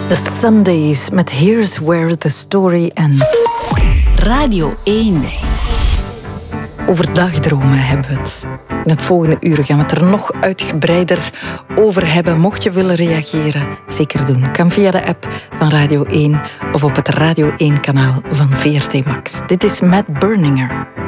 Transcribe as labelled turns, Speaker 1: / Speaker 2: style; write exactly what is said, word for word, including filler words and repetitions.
Speaker 1: The Sundays met Here's Where the Story Ends.
Speaker 2: Radio één.
Speaker 1: Over dagdromen hebben we het. In het volgende uur gaan we het er nog uitgebreider over hebben. Mocht je willen reageren, zeker doen. Kan via de app van Radio één of op het Radio één kanaal van V R T Max. Dit is Matt Berninger.